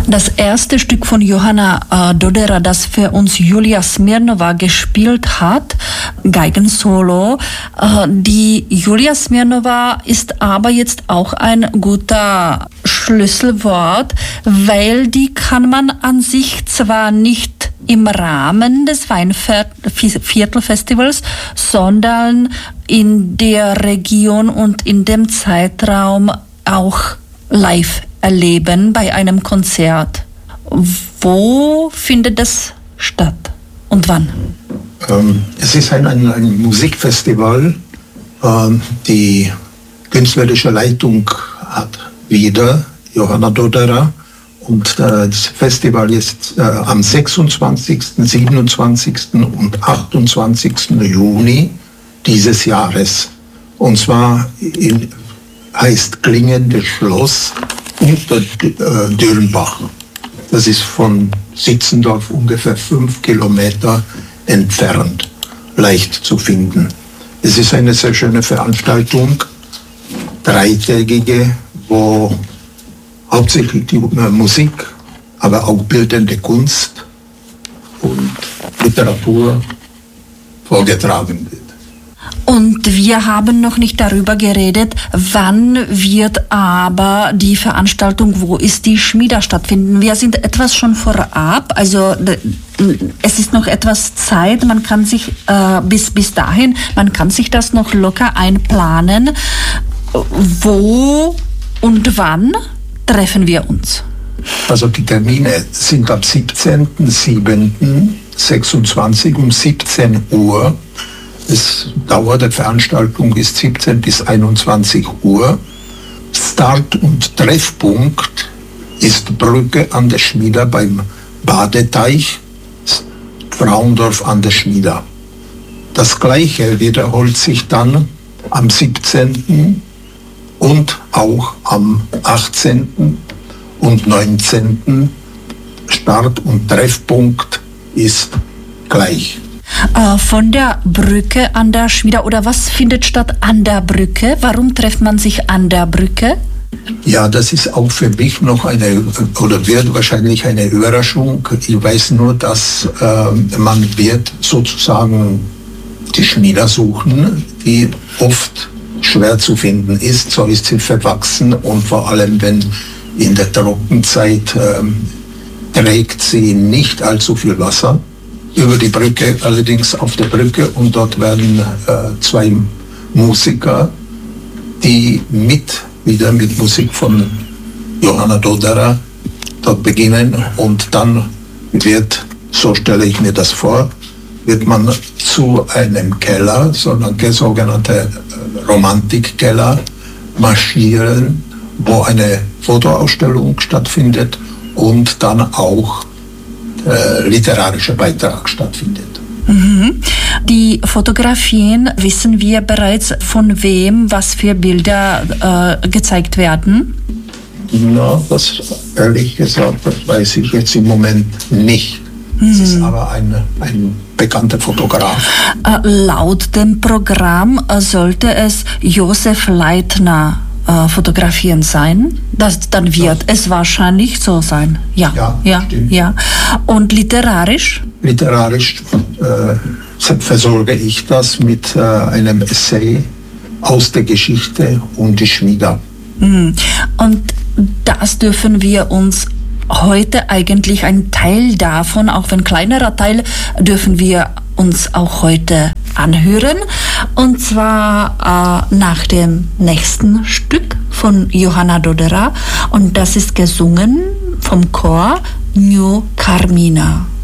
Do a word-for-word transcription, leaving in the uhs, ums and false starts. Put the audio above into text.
Das erste Stück von Johanna äh, Dodera, das für uns Julia Smirnova gespielt hat, Geigensolo. Äh, die Julia Smirnova ist aber jetzt auch ein guter Schlüsselwort, weil die kann man an sich zwar nicht im Rahmen des Weinviertelfestivals, sondern in der Region und in dem Zeitraum auch live erleben bei einem Konzert. Wo findet das statt und wann? Ähm, es ist ein, ein, ein Musikfestival. Ähm, die künstlerische Leitung hat wieder Johanna Dodera. Und äh, das Festival ist äh, am sechsundzwanzigsten, siebenundzwanzigsten und achtundzwanzigsten Juni dieses Jahres. Und zwar in, heißt Klingendes Schloss unter äh, Dürnbach. Das ist von Sitzendorf ungefähr fünf Kilometer entfernt, leicht zu finden. Es ist eine sehr schöne Veranstaltung, dreitägige, wo hauptsächlich die äh, Musik, aber auch bildende Kunst und Literatur vorgetragen wird. Und wir haben noch nicht darüber geredet, wann wird aber die Veranstaltung, wo ist die Schmiede stattfinden. Wir sind etwas schon vorab, also es ist noch etwas Zeit, man kann sich äh, bis, bis dahin, man kann sich das noch locker einplanen. Wo und wann treffen wir uns? Also die Termine sind am siebzehnten siebten sechsundzwanzig um siebzehn Uhr. Das Dauer der Veranstaltung ist siebzehn bis einundzwanzig Uhr. Start- und Treffpunkt ist Brücke an der Schmieda beim Badeteich, Frauendorf an der Schmieda. Das Gleiche wiederholt sich dann am siebzehnten und auch am achtzehnten und neunzehnten Start- und Treffpunkt ist gleich. Äh, von der Brücke an der Schmieda, oder was findet statt an der Brücke? Warum trifft man sich an der Brücke? Ja, das ist auch für mich noch eine, oder wird wahrscheinlich eine Überraschung. Ich weiß nur, dass äh, man wird sozusagen die Schmieda suchen, die oft schwer zu finden ist. So ist sie verwachsen und vor allem, wenn in der Trockenzeit äh, trägt sie nicht allzu viel Wasser. Über die Brücke, allerdings auf der Brücke, und dort werden äh, zwei Musiker, die mit, wieder mit Musik von Johanna Dodera dort beginnen, und dann wird, so stelle ich mir das vor, wird man zu einem Keller, so ein sogenannter Romantikkeller, marschieren, wo eine Fotoausstellung stattfindet und dann auch äh, literarischer Beitrag stattfindet. Mhm. Die Fotografien, wissen wir bereits, von wem, was für Bilder äh, gezeigt werden? Na, das ehrlich gesagt, das weiß ich jetzt im Moment nicht. Es ist aber ein, ein bekannter Fotograf. Äh, laut dem Programm äh, sollte es Josef Leitner äh, fotografieren sein. Das, dann wird ja. es wahrscheinlich so sein. Ja, ja, ja, stimmt. ja. Und literarisch? Literarisch äh, versorge ich das mit äh, einem Essay aus der Geschichte um die Schmieda. Mhm. Und das dürfen wir uns heute eigentlich, ein Teil davon, auch wenn kleinerer Teil, dürfen wir uns auch heute anhören. Und zwar äh, nach dem nächsten Stück von Johanna Dodera. Und das ist gesungen vom Chor New Carmina.